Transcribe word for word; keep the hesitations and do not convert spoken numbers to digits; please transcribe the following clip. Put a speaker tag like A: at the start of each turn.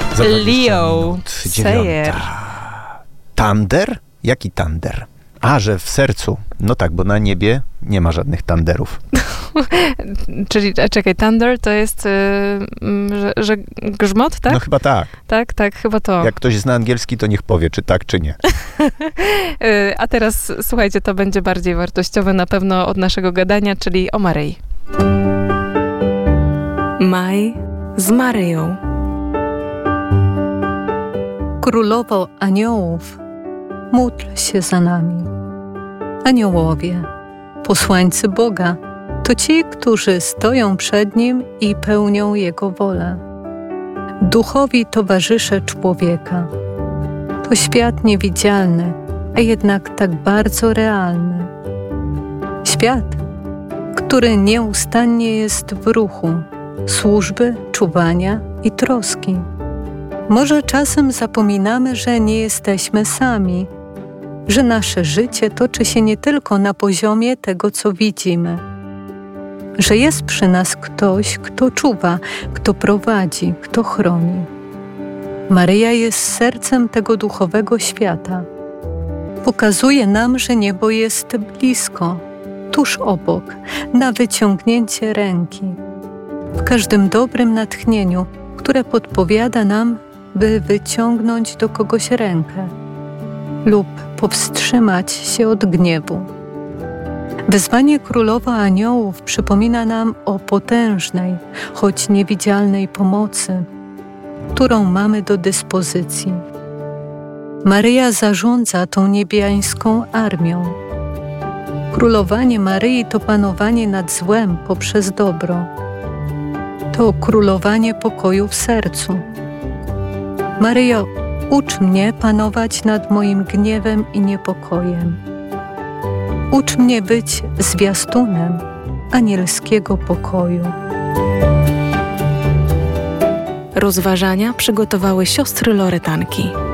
A: Leo,
B: dziewiąta. Tander? Jaki tander? A, że w sercu. No tak, bo na niebie nie ma żadnych tanderów.
A: Czyli, czekaj, thunder to jest, yy, że, że grzmot, tak?
B: No chyba tak.
A: Tak, tak, chyba to.
B: Jak ktoś zna angielski, to niech powie, czy tak, czy nie.
A: yy, a teraz, słuchajcie, to będzie bardziej wartościowe na pewno od naszego gadania, czyli o Maryi. Maj z Maryją.
C: Królowo aniołów, módl się za nami. Aniołowie, posłańcy Boga, to ci, którzy stoją przed Nim i pełnią Jego wolę. Duchowi towarzysze człowieka. To świat niewidzialny, a jednak tak bardzo realny. Świat, który nieustannie jest w ruchu, służby, czuwania i troski. Może czasem zapominamy, że nie jesteśmy sami, że nasze życie toczy się nie tylko na poziomie tego, co widzimy, że jest przy nas ktoś, kto czuwa, kto prowadzi, kto chroni. Maryja jest sercem tego duchowego świata. Pokazuje nam, że niebo jest blisko, tuż obok, na wyciągnięcie ręki. W każdym dobrym natchnieniu, które podpowiada nam, by wyciągnąć do kogoś rękę lub powstrzymać się od gniewu. Wezwanie Królowa Aniołów przypomina nam o potężnej, choć niewidzialnej pomocy, którą mamy do dyspozycji. Maryja zarządza tą niebiańską armią. Królowanie Maryi to panowanie nad złem poprzez dobro. To królowanie pokoju w sercu. Maryjo, ucz mnie panować nad moim gniewem i niepokojem. Ucz mnie być zwiastunem anielskiego pokoju.
A: Rozważania przygotowały siostry Loretanki.